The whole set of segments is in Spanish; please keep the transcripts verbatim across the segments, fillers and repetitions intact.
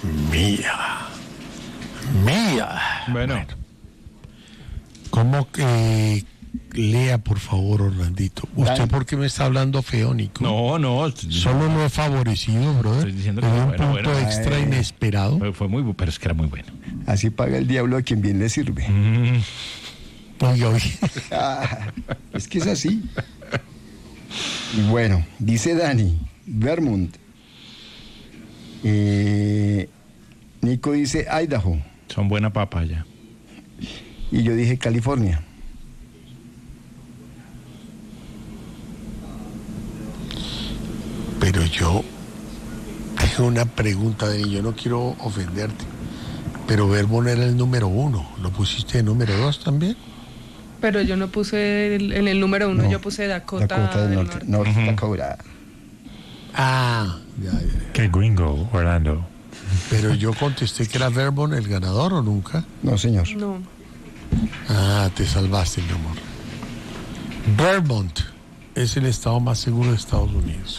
Mía. Mía. Bueno. bueno. ¿Cómo que lea, por favor, Orlandito? ¿Usted Dale. por qué me está hablando feo, Nico? No, no. Solo lo he favorecido, brother. Estoy diciendo que Pero un bueno, punto bueno. extra Ay. inesperado. Pero fue muy, bu- pero es que era muy bueno. Así paga el diablo a quien bien le sirve. Mm, Oiga, oiga. Ah, es que es así. Y bueno, dice Dani, Vermont. Eh, Nico dice Idaho. son buena papaya. Y yo dije California. Pero yo tengo una pregunta, Dani. Yo no quiero ofenderte. Pero Vermont era el número uno. ¿Lo pusiste de número dos también? Pero yo no puse el- en el número uno, No, yo puse Dakota, Dakota del del Norte. Norte. North Dakota. Ah, ya, ya, ya. Qué gringo, Orlando. Pero yo contesté que era Vermont el ganador, ¿o nunca? No, señor. No. Ah, te salvaste, mi amor. Vermont es el estado más seguro de Estados Unidos.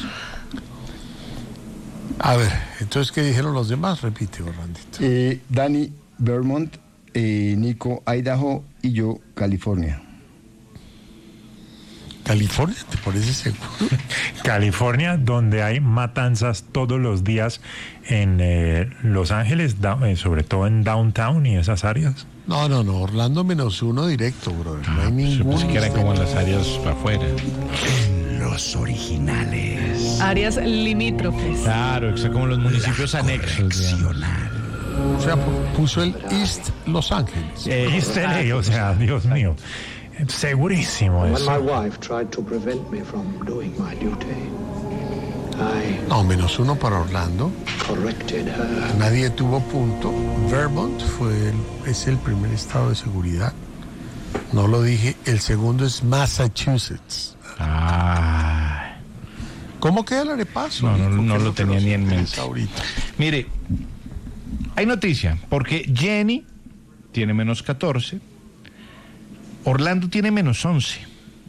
A ver, entonces, ¿qué dijeron los demás? Repite, Orlandito. Eh, Dani, Vermont, eh, Nico, Idaho y yo, California. ¿California? ¿Te parece seguro? California, donde hay matanzas todos los días en eh, Los Ángeles, da- eh, sobre todo en downtown y esas áreas. No, no, no. Orlando menos uno directo, brother. No hay Yo ningún. pensé que era como en las áreas afuera. Los originales. Áreas limítrofes. Claro, exacto, como los municipios anexos, digamos. O sea, puso el East Los Ángeles. Eh, East L A, o sea, Dios mío. Segurísimo When my eso. wife tried to prevent me from doing my duty, I No, menos uno para Orlando. corrected her. Nadie tuvo punto. Vermont fue el, es el primer estado de seguridad. No lo dije. El segundo es Massachusetts. Ah, ¿Cómo queda el arepaso? No, no, Nico? no ¿Qué es lo que tenía nos ni en interesa mente. ahorita? mire, hay noticia, porque Jenny tiene menos catorce, Orlando tiene menos once,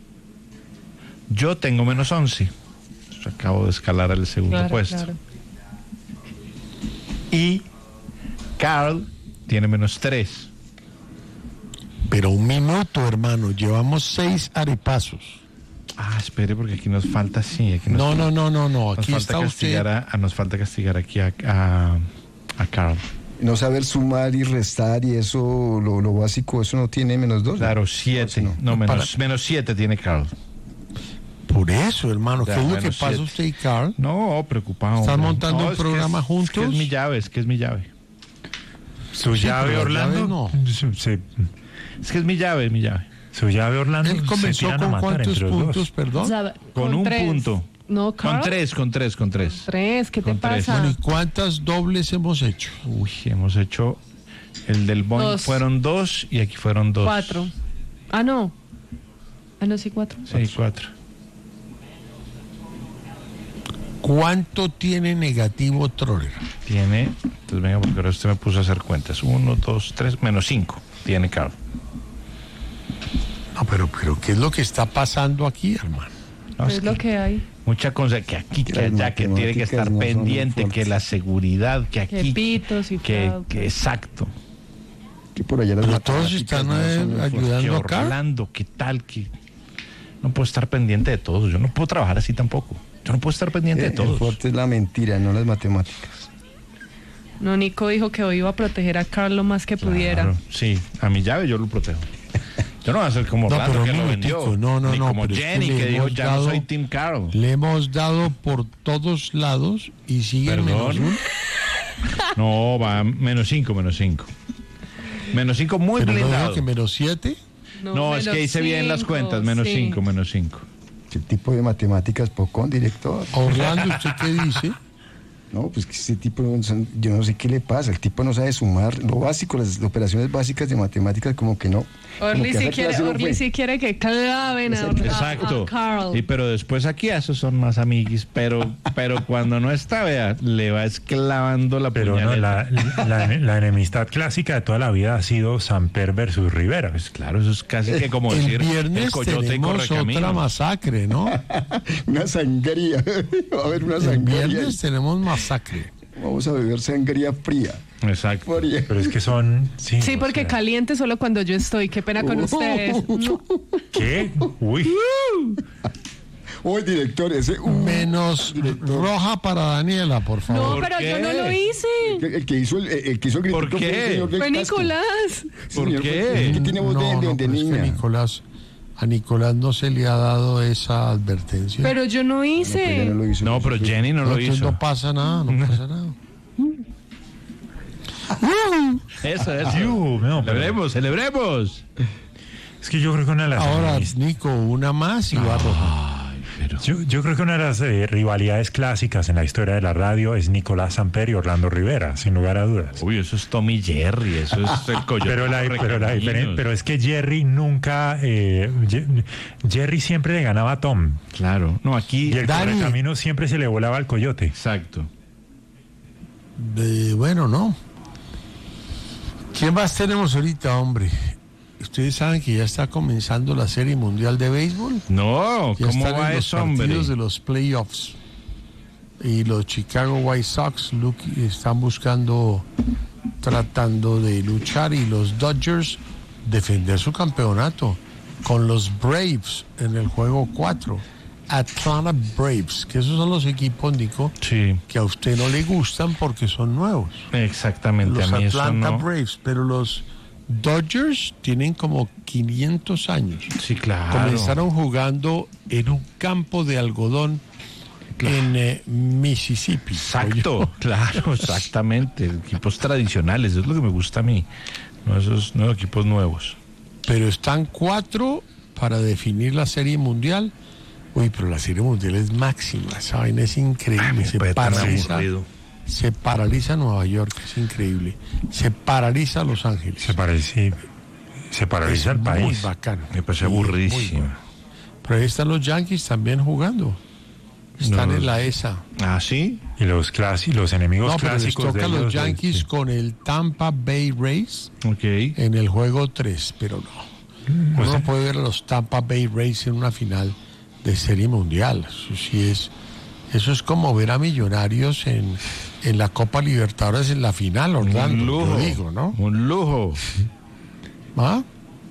yo tengo menos once, acabo de escalar al segundo Claro, puesto, claro. y Carl tiene menos tres. Pero un minuto, hermano. Llevamos seis arepasos. Ah, espere, porque aquí nos falta, sí, aquí nos, No, no, no, no, no. nos Aquí falta está castigar usted. a, a- nos falta castigar aquí a, a, a Carl. No saber sumar y restar y eso, lo, lo básico, eso no tiene menos dos. Claro, siete, no. no, menos, Para- menos siete tiene Carl. Por eso, hermano. Ya, ¿Qué es lo bueno, que pasa siete. usted y Carl? No, preocupado. ¿Están hombre. montando No, un es que programa es- juntos? Es que es mi llave, es que es mi llave. Su Sí, llave, pero la Orlando. llave no. Su, se- Es que es mi llave, es mi llave. su llave, Orlando. Él se comenzó tiran a con matar cuántos entre los dos. puntos, perdón. Sabe- Con, un tres. punto. No, Con Carl. tres, con tres, con tres. Tres, ¿qué te Con tres. pasa? Bueno, ¿y cuántas dobles hemos hecho? Uy, hemos hecho. El del Boeing Dos. fueron dos y aquí fueron dos. Cuatro. Ah, no. Ah, no, sí, cuatro. Sí, cuatro. ¿Cuánto tiene negativo Troller? Tiene. Entonces, venga, porque ahora usted me puso a hacer cuentas. Uno, dos, tres, menos cinco. Tiene Carl. No, pero, pero ¿qué es lo que está pasando aquí, hermano? No, Es lo que hay. Mucha cosa que aquí, que Las allá, que tiene que matemáticas estar no son pendiente, fuertes. que la seguridad, que Que aquí. pitos y que, flautas. que exacto. Que por allá las Pero todos matemáticas están no son eh, muy fuertes. Que ayudando acá. Orlando, ¿qué tal? Que no puedo estar pendiente de todos. Yo no puedo trabajar así tampoco. Yo no puedo estar pendiente Eh, de todos. El fuerte es la mentira, no las matemáticas. No, Nico dijo que hoy iba a proteger a Carl lo más que pudiera. Claro, sí, a mi llave yo lo protejo. Yo no voy a ser como No, Orlando pero que un lo momentico, vendió. no, no, Ni no, como pero es que Jenny le que, dijo hemos ya dado- no soy Team Carl. Le hemos dado por todos lados y sigue en menos Perdón. uno. No, va menos cinco, menos cinco. Menos cinco muy Pero no blindado. dijo que menos siete. No, es menos que hice bien las cinco, cuentas. Menos sí. cinco, menos cinco. ¿Qué tipo de matemáticas, Pocón, director? Orlando, ¿usted qué dice? No, pues que ese tipo, no son- yo no sé qué le pasa, el tipo no sabe sumar, lo básico, las operaciones básicas de matemáticas como que no. Como Orly que si esa quiere, clase no Orly fue. si quiere que claven a, a- Exacto. a Carl. Y pero después aquí esos son más amiguis, pero pero cuando no está, vea, le va esclavando la Pero no, puñaleta. la, la, la enemistad clásica de toda la vida ha sido Samper versus Rivera. Pues, Claro, eso es casi que como El decir el viernes coyote y tenemos otra correcaminos. masacre, ¿no? Una sangría, va a haber una El sangría. viernes tenemos masacre. Vamos a beber sangría fría. Exacto. Fría. Pero es que son... Sí, Sí, o porque sea, caliente solo cuando yo estoy. Qué pena con Uh. ustedes. No. ¿Qué? Uy. Uy, director, ese... uh, Menos roja para Daniela, por favor. No, pero qué? yo no lo hice. el, el que hizo el, el que hizo el grito ¿Por fue qué? el señor del Fue casco. Nicolás. ¿Por Señor, qué? es que tiene voz de- no, de, no, de pero es que niña. Nicolás, a Nicolás no se le ha dado esa advertencia. Pero yo no Pues ya hice. no lo hizo. No, pero Jenny no lo Entonces hizo. no pasa nada, no pasa nada. Eso, eso. Yuhu, no, pero- Celebremos, celebremos. Es que yo creo que una de las... Ahora, Nico, una más y va roja. Ay, pero... Yo, yo creo que una de las eh, rivalidades clásicas en la historia de la radio es Nicolás Samper y Orlando Rivera, sin lugar a dudas. Uy, eso es Tommy Jerry, eso es el coyote. Pero la, pero la diferen- pero es que Jerry nunca, eh, Ye- Jerry siempre le ganaba a Tom Claro, no, aquí... y el Dani. correcamino siempre se le volaba al coyote. Exacto. Eh, bueno, no. ¿Quién más tenemos ahorita, hombre? Ustedes saben que ya está comenzando la Serie Mundial de Béisbol. No, Ya ¿cómo están va en los eso, hombre? partidos de los playoffs. Y los Chicago White Sox Luke, están buscando, tratando de luchar, y los Dodgers defender su campeonato con los Braves en el juego cuatro. Atlanta Braves, que esos son los equipos, Nico, Sí, que a usted no le gustan porque son nuevos. exactamente. Los a mí eso Atlanta no... Braves, pero los Dodgers tienen como quinientos años. Sí, claro. Comenzaron jugando en un campo de algodón en eh, Mississippi. Exacto, claro, exactamente. Equipos tradicionales, es lo que me gusta a mí. No esos no equipos nuevos. Pero están cuatro para definir la Serie Mundial. Uy, pero la Serie Mundial es máxima, esa vaina es increíble. Se paraliza, se paraliza Nueva York, es increíble. Se paraliza Los Ángeles. Se parece, se paraliza el Muy país. bacano. Me parece Sí, muy aburridísimo. bueno. Pero ahí están los Yankees también jugando. Están No, en la E S A. ¿Ah, sí? Y los clásicos, los enemigos No, pero les clásicos de toca a los ellos, Yankees sí. con el Tampa Bay Rays Ok. en el juego tres, pero no. Uno O sea- no puede ver a los Tampa Bay Rays en una final de Serie Mundial. Eso sí es, eso es como ver a Millonarios en, en la Copa Libertadores en la final, Orlando, Un lujo. yo digo, ¿no? Un lujo. ¿Ah?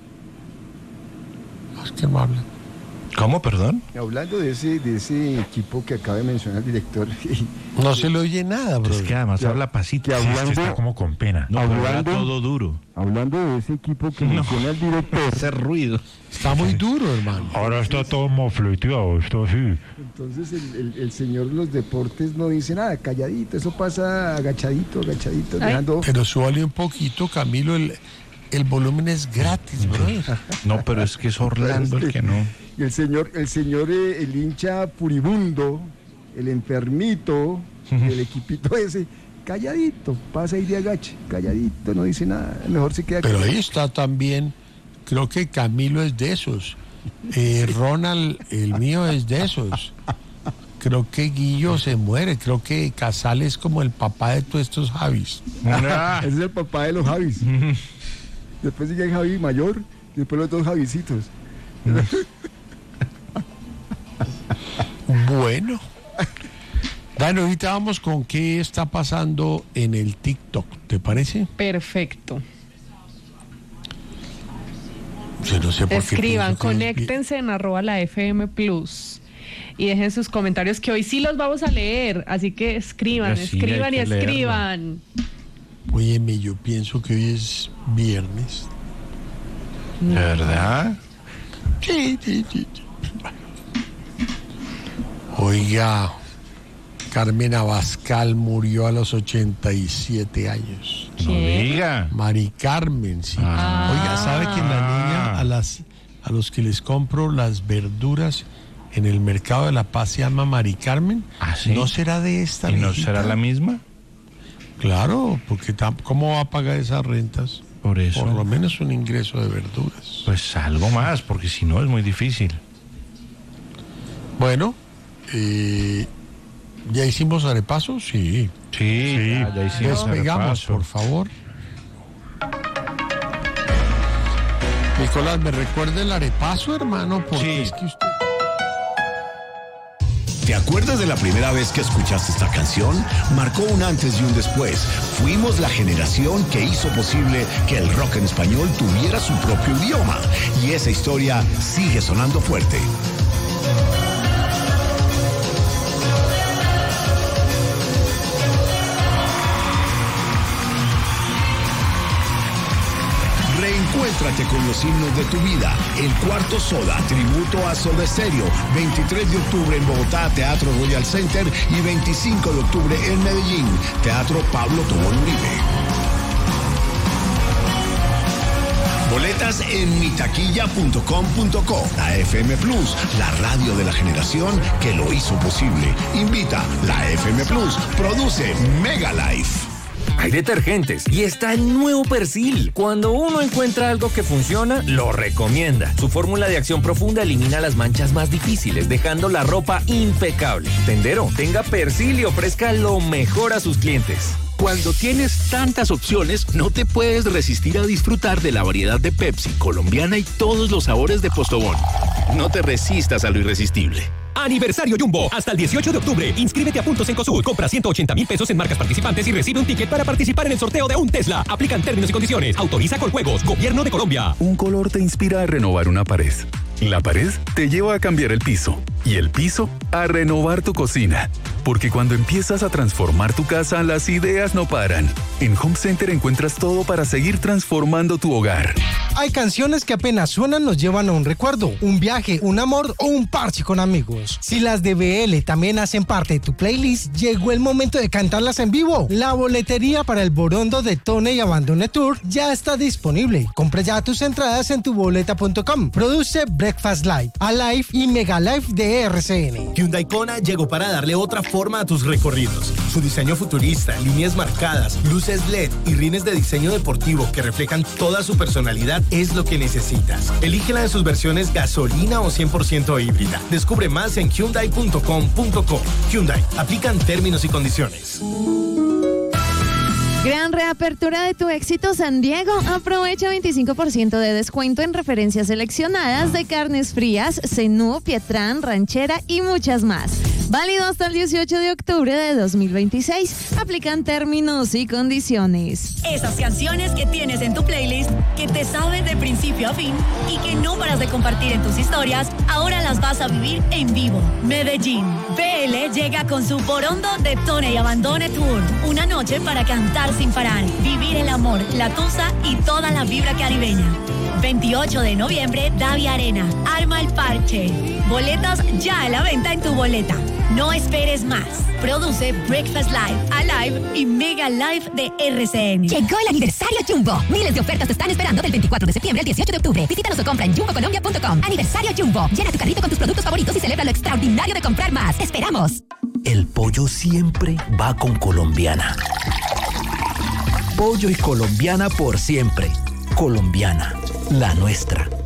Es que no hablan. ¿Cómo, perdón? Hablando de ese, de ese equipo que acaba de mencionar el director, No se le oye nada, bro. Es que además habla pasito. que Sí, es que hablando, está como con pena. No, pero habla hablando- todo duro. hablando de ese equipo que menciona el director, Hace ruido. Está muy duro, hermano. Ahora está todo mofleteado, está así. entonces el, el- el señor de los deportes no dice nada, calladito, eso pasa agachadito, agachadito, Ay. dejando... Pero súbale un poquito, Camilo, el, el volumen es gratis, bro. No, pero es que es Orlando el que no. Y el señor, el señor, eh, el hincha furibundo, el enfermito, el equipito ese, calladito, pasa y de agache, calladito, no dice nada, mejor se queda Pero callado. ahí está también, creo que Camilo es de esos. Eh, Ronald, el mío es de esos. Creo que Guillo se muere, creo que Casal es como el papá de todos estos Javis. Ah, Ese es el papá de los Javis. Después sigue el Javi mayor, después los dos Javicitos. Bueno. Dani, ahorita vamos con qué está pasando en el TikTok, ¿te parece? Perfecto. Yo no sé por qué Escriban, pienso que es bien- conéctense en arroba la F M Plus y dejen sus comentarios que hoy sí los vamos a leer. Así que escriban, Ya sí, escriban y hay que leerlo. escriban. Óyeme, yo pienso que hoy es viernes. ¿de verdad? Sí, sí, sí, sí. Oiga, Carmen Abascal murió a los ochenta y siete años. No ¿Qué? diga. Mari Carmen, sí. Ah. Oiga, ¿sabe que la niña a las a los que les compro las verduras en el mercado de La Paz se llama Mari Carmen? ¿Ah, sí? ¿No será de esta ¿Y no viejita? será la misma? Claro, porque tam- ¿cómo va a pagar esas rentas? Por eso. Por lo menos un ingreso de verduras. Pues algo más, porque si no es muy difícil. Bueno, eh, ¿ya hicimos arepaso? Sí. Sí, ya, ya hicimos Despegamos, repaso. por favor. Nicolás, ¿me recuerda el arepaso, hermano? Porque Sí. es que usted... ¿Te acuerdas de la primera vez que escuchaste esta canción? Marcó un antes y un después. Fuimos la generación que hizo posible que el rock en español tuviera su propio idioma. Y esa historia sigue sonando fuerte. Reencuéntrate con los himnos de tu vida. El Cuarto Soda, tributo a Soda Stereo. veintitrés de octubre en Bogotá, Teatro Royal Center. Y veinticinco de octubre en Medellín, Teatro Pablo Tobón Uribe. Boletas en mi taquilla punto com punto co. La F M Plus, la radio de la generación que lo hizo posible. Invita la F M Plus. Produce Mega Life. Hay detergentes y está el nuevo Persil. Cuando uno encuentra algo que funciona, lo recomienda. Su fórmula de acción profunda elimina las manchas más difíciles, dejando la ropa impecable. Tendero, tenga Persil y ofrezca lo mejor a sus clientes. Cuando tienes tantas opciones, no te puedes resistir a disfrutar de la variedad de Pepsi, colombiana y todos los sabores de Postobón. No te resistas a lo irresistible. Aniversario Jumbo. Hasta el dieciocho de octubre. Inscríbete a puntos Encosud. Compra ciento ochenta mil pesos en marcas participantes y recibe un ticket para participar en el sorteo de un Tesla. Aplican términos y condiciones. Autoriza Coljuegos. Gobierno de Colombia. Un color te inspira a renovar una pared. La pared te lleva a cambiar el piso. Y el piso a renovar tu cocina. Porque cuando empiezas a transformar tu casa, las ideas no paran. En Home Center encuentras todo para seguir transformando tu hogar. Hay canciones que apenas suenan nos llevan a un recuerdo, un viaje, un amor o un parche con amigos. Si las de B L también hacen parte de tu playlist, llegó el momento de cantarlas en vivo. La boletería para el Borondo de Tone y Abandone Tour ya está disponible. Compra ya tus entradas en tu boleta punto com. Produce Breakfast Live, Alive y Mega Live de R C N. Hyundai Kona llegó para darle otra forma a tus recorridos. Su diseño futurista, líneas marcadas, luces L E D y rines de diseño deportivo que reflejan toda su personalidad es lo que necesitas. Elígela de sus versiones gasolina o cien por ciento híbrida. Descubre más en hyundai punto com punto co. Hyundai, aplican términos y condiciones. Gran reapertura de tu éxito San Diego. Aprovecha veinticinco por ciento de descuento en referencias seleccionadas de carnes frías, cenú, pietrán, ranchera y muchas más. Válido hasta el dieciocho de octubre de dos mil veintiséis. Aplican términos y condiciones. Esas canciones que tienes en tu playlist, que te saben de principio a fin y que no paras de compartir en tus historias, ahora las vas a vivir en vivo. Medellín. B L llega con su Borondo de Tone y Abandone Tour. Una noche para cantar sin parar, vivir el amor, la tusa y toda la vibra caribeña. veintiocho de noviembre, Davia Arena. Arma el parche. Boletas ya a la venta en tu boleta. No esperes más. Produce Breakfast Live, Alive y Mega Live de R C N. Llegó el aniversario Jumbo. Miles de ofertas te están esperando del veinticuatro de septiembre al dieciocho de octubre. Visítanos o compra en jumbo colombia punto com. Aniversario Jumbo. Llena tu carrito con tus productos favoritos y celebra lo extraordinario de comprar más. ¡Te esperamos! El pollo siempre va con Colombiana. Pollo y Colombiana por siempre. Colombiana, la nuestra.